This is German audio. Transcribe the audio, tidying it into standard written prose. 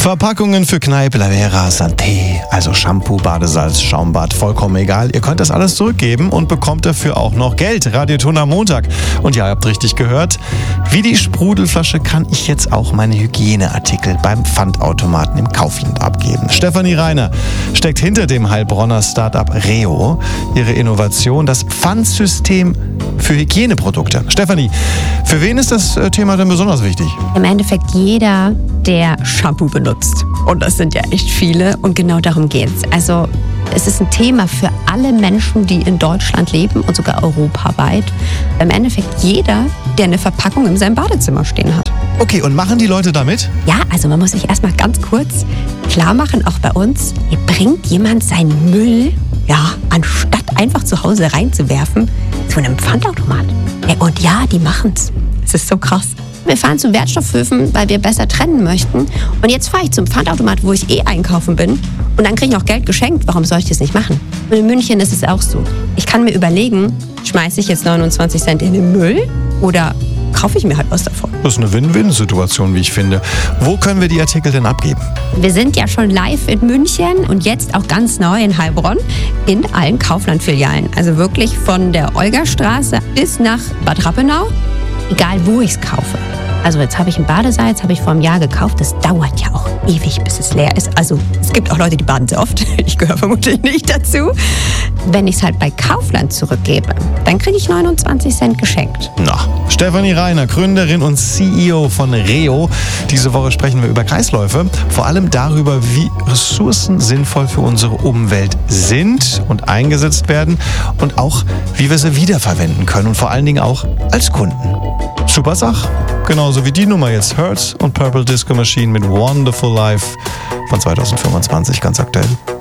Verpackungen für Kneipe, Lavera, Santé, also Shampoo, Badesalz, Schaumbad, vollkommen egal. Ihr könnt das alles zurückgeben und bekommt dafür auch noch Geld. Radioton am Montag. Und ja, ihr habt richtig gehört, wie die Sprudelflasche kann ich jetzt auch meine Hygieneartikel beim Pfandautomaten im Kaufland abgeben. Stefanie Reiner steckt hinter dem Heilbronner Startup Reo. Ihre Innovation, das Pfandsystem für Hygieneprodukte. Stefanie, für wen ist das Thema denn besonders wichtig? Im Endeffekt jeder, der Shampoo benutzt. Und das sind ja echt viele und genau darum geht's. Also es ist ein Thema für alle Menschen, die in Deutschland leben und sogar europaweit. Im Endeffekt jeder, der eine Verpackung in seinem Badezimmer stehen hat. Okay, und machen die Leute damit? Ja, also man muss sich erstmal ganz kurz klar machen, auch bei uns, hier bringt jemand seinen Müll, ja, anstatt einfach zu Hause reinzuwerfen, zu einem Pfandautomat. Und ja, die machen's. Es ist so krass. Wir fahren zu Wertstoffhöfen, weil wir besser trennen möchten. Und jetzt fahre ich zum Pfandautomat, wo ich einkaufen bin. Und dann kriege ich noch Geld geschenkt. Warum soll ich das nicht machen? Und in München ist es auch so. Ich kann mir überlegen, schmeiße ich jetzt 29 Cent in den Müll oder kaufe ich mir halt was davon? Das ist eine Win-Win-Situation, wie ich finde. Wo können wir die Artikel denn abgeben? Wir sind ja schon live in München und jetzt auch ganz neu in Heilbronn in allen Kaufland-Filialen. Also wirklich von der Olgastraße bis nach Bad Rappenau, egal wo ich es kaufe. Also jetzt habe ich ein Badesalz, habe ich vor einem Jahr gekauft. Das dauert ja auch ewig, bis es leer ist. Also es gibt auch Leute, die baden sehr oft. Ich gehöre vermutlich nicht dazu. Wenn ich es halt bei Kaufland zurückgebe, dann kriege ich 29 Cent geschenkt. Na, Stefanie Reiner, Gründerin und CEO von Reo. Diese Woche sprechen wir über Kreisläufe. Vor allem darüber, wie Ressourcen sinnvoll für unsere Umwelt sind und eingesetzt werden. Und auch, wie wir sie wiederverwenden können. Und vor allen Dingen auch als Kunden. Super Sache. Genauso wie die Nummer jetzt. Hertz und Purple Disco Machine mit Wonderful Life von 2025, ganz aktuell.